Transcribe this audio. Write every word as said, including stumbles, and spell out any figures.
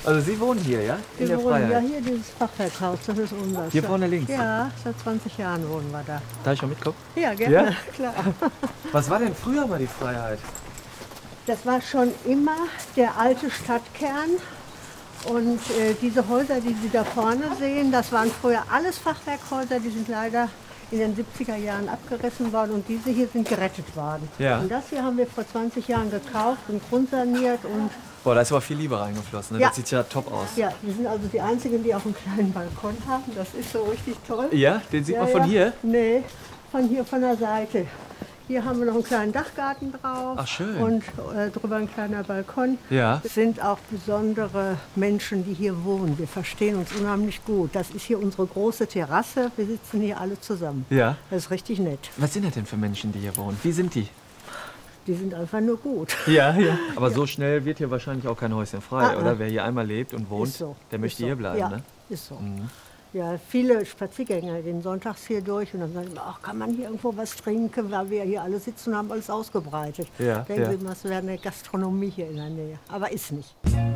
Also Sie wohnen hier, ja? In Wir der wohnen ja Freiheit? hier, dieses Fachwerkhaus, das ist unser. Hier vorne links? Ja, seit zwanzig Jahren wohnen wir da. Darf ich schon mitkommen? Ja, gerne, Ja? klar. Was war denn früher mal die Freiheit? Das war schon immer der alte Stadtkern. Und äh, diese Häuser, die Sie da vorne sehen, das waren früher alles Fachwerkhäuser, die sind leider in den siebziger Jahren abgerissen worden und diese hier sind gerettet worden. Ja. Und das hier haben wir vor zwanzig Jahren gekauft und grundsaniert und Boah, da ist aber viel Liebe reingeflossen. Ne? Ja. Das sieht ja top aus. ja, wir sind also die Einzigen, die auch einen kleinen Balkon haben. Das ist so richtig toll. Ja, den sieht Ja, man von ja. hier? Nee, von hier von der Seite. Hier haben wir noch einen kleinen Dachgarten drauf. Ach, schön. Und äh, drüber ein kleiner Balkon. Ja. Es sind auch besondere Menschen, die hier wohnen. Wir verstehen uns unheimlich gut. Das ist hier unsere große Terrasse. Wir sitzen hier alle zusammen. Ja. Das ist richtig nett. Was sind das denn für Menschen, die hier wohnen? Wie sind die? Die sind einfach nur gut. Ja, ja. Aber so schnell wird hier wahrscheinlich auch kein Häuschen frei, Ah, ah. oder? Wer hier einmal lebt und wohnt, Ist so. der möchte ist so. hier bleiben, ja, ne? Ist so. Mhm. Ja, viele Spaziergänger gehen sonntags hier durch und dann sagen sie, ach, kann man hier irgendwo was trinken, weil wir hier alle sitzen und haben alles ausgebreitet. Ja, Denken ja. Sie mal, es wäre eine Gastronomie hier in der Nähe. Aber ist nicht.